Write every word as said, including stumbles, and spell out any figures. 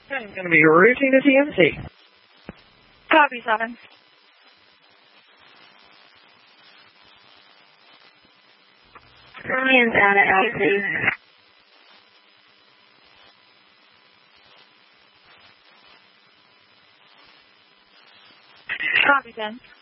I'm going to be routing to T M C. Copy, seven. Ryan's out at altitude. Copy, ten.